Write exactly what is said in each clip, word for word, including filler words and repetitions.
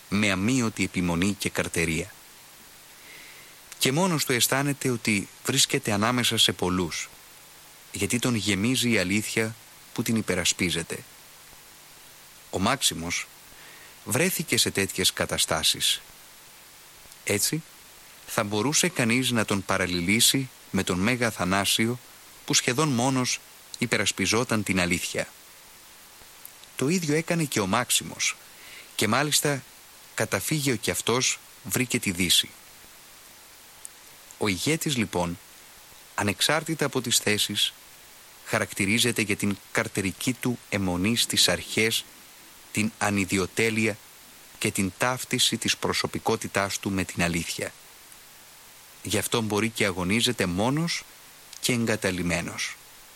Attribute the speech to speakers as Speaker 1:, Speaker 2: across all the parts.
Speaker 1: με αμείωτη επιμονή και καρτερία. Και μόνος του αισθάνεται ότι βρίσκεται ανάμεσα σε πολλούς, γιατί τον γεμίζει η αλήθεια που την υπερασπίζεται. Ο Μάξιμος βρέθηκε σε τέτοιες καταστάσεις. Έτσι, θα μπορούσε κανείς να τον παραλληλήσει με τον Μέγα Αθανάσιο, που σχεδόν μόνος υπερασπιζόταν την αλήθεια. Το ίδιο έκανε και ο Μάξιμος, και μάλιστα καταφύγιο κι αυτός βρήκε τη Δύση. Ο ηγέτης λοιπόν, ανεξάρτητα από τις θέσεις, χαρακτηρίζεται για την καρτερική του αιμονή στις αρχές, την ανιδιοτέλεια και την ταύτιση της προσωπικότητάς του με την αλήθεια. Γι' αυτό μπορεί και αγωνίζεται μόνος και εγκαταλειμμένος.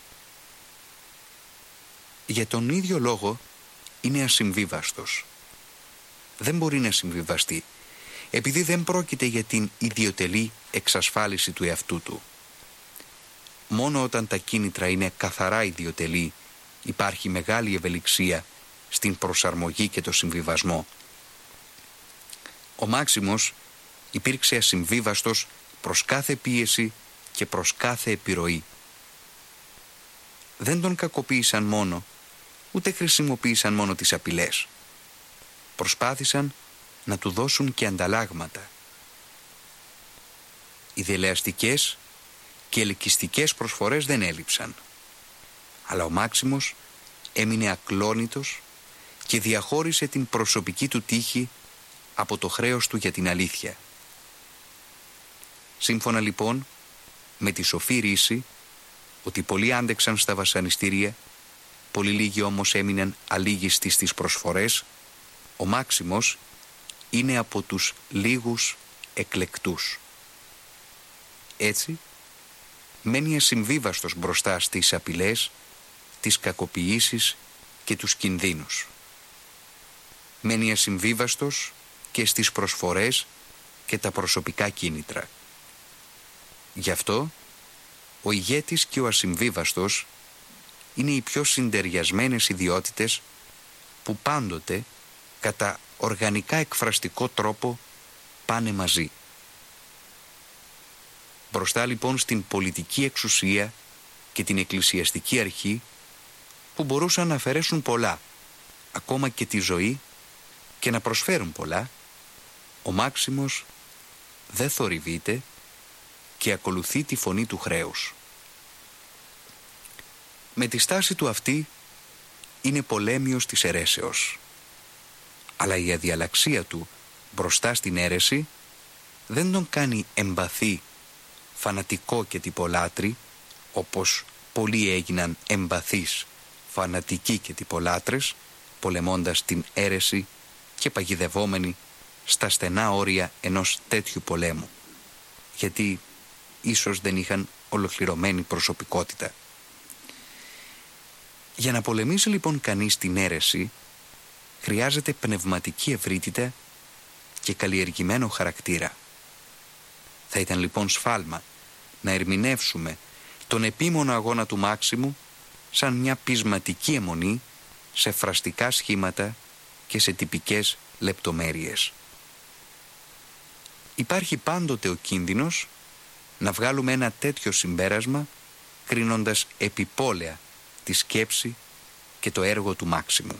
Speaker 1: Για τον ίδιο λόγο είναι ασυμβίβαστος. Δεν μπορεί να συμβιβαστεί, επειδή δεν πρόκειται για την ιδιωτελή εξασφάλιση του εαυτού του. Μόνο όταν τα κίνητρα είναι καθαρά ιδιωτελή υπάρχει μεγάλη ευελιξία στην προσαρμογή και το συμβιβασμό. Ο Μάξιμος υπήρξε ασυμβίβαστος προς κάθε πίεση και προς κάθε επιρροή. Δεν τον κακοποίησαν μόνο, ούτε χρησιμοποίησαν μόνο τις απειλές. Προσπάθησαν να του δώσουν και ανταλλάγματα. Οι δελεαστικές και ελκυστικές προσφορές δεν έλειψαν. Αλλά ο Μάξιμος έμεινε ακλόνητος και διαχώρισε την προσωπική του τύχη από το χρέος του για την αλήθεια. Σύμφωνα λοιπόν με τη σοφή ρίση ότι πολλοί άντεξαν στα βασανιστήρια, πολύ λίγοι όμως έμειναν αλήγιστοι στις προσφορές, ο Μάξιμος είναι από τους λίγους εκλεκτούς. Έτσι, μένει ασυμβίβαστος μπροστά στις απειλές, τις κακοποιήσεις και τους κινδύνους. Μένει ασυμβίβαστος και στις προσφορές και τα προσωπικά κίνητρα. Γι' αυτό, ο ηγέτης και ο ασυμβίβαστος είναι οι πιο συντεριασμένες ιδιότητες που πάντοτε, κατά οργανικά εκφραστικό τρόπο, πάνε μαζί. Μπροστά λοιπόν στην πολιτική εξουσία και την εκκλησιαστική αρχή, που μπορούσαν να αφαιρέσουν πολλά, ακόμα και τη ζωή, και να προσφέρουν πολλά, ο Μάξιμος δεν θορυβείται και ακολουθεί τη φωνή του χρέους. Με τη στάση του αυτή είναι πολέμιος της αιρέσεως. Αλλά η αδιαλαξία του μπροστά στην αίρεση δεν τον κάνει εμπαθή, φανατικό και τυπολάτρη, όπως πολλοί έγιναν εμπαθείς, φανατικοί και τυπολάτρες, πολεμώντας την αίρεση και παγιδευόμενοι στα στενά όρια ενός τέτοιου πολέμου, γιατί ίσως δεν είχαν ολοκληρωμένη προσωπικότητα. Για να πολεμήσει λοιπόν κανείς την αίρεση, χρειάζεται πνευματική ευρύτητα και καλλιεργημένο χαρακτήρα. Θα ήταν λοιπόν σφάλμα να ερμηνεύσουμε τον επίμονο αγώνα του Μάξιμου σαν μια πεισματική αιμονή σε φραστικά σχήματα και σε τυπικές λεπτομέρειες. Υπάρχει πάντοτε ο κίνδυνος να βγάλουμε ένα τέτοιο συμπέρασμα κρίνοντας επιπόλαια τη σκέψη και το έργο του Μάξιμου.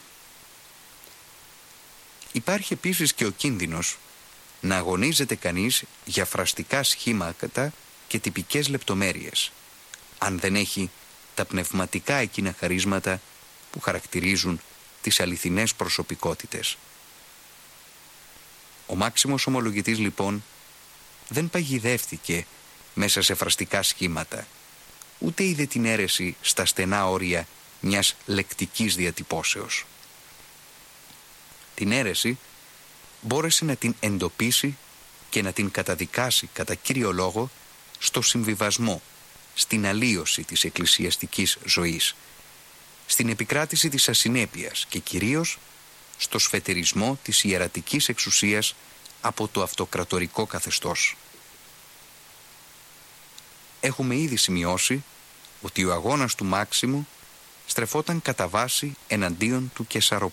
Speaker 1: Υπάρχει επίσης και ο κίνδυνος να αγωνίζεται κανείς για φραστικά σχήματα και τυπικές λεπτομέρειες, αν δεν έχει τα πνευματικά εκείνα χαρίσματα που χαρακτηρίζουν τις αληθινές προσωπικότητες. Ο Μάξιμος ομολογητής λοιπόν δεν παγιδεύτηκε μέσα σε φραστικά σχήματα, ούτε είδε την αίρεση στα στενά όρια μιας λεκτικής διατυπώσεως. Την αίρεση μπόρεσε να την εντοπίσει και να την καταδικάσει κατά κύριο λόγο στο συμβιβασμό, στην αλλίωση της εκκλησιαστικής ζωής, στην επικράτηση της ασυνέπειας και κυρίως στο σφετερισμό της ιερατικής εξουσίας από το αυτοκρατορικό καθεστώς. Έχουμε ήδη σημειώσει ότι ο αγώνας του Μάξιμου στρεφόταν κατά βάση εναντίον του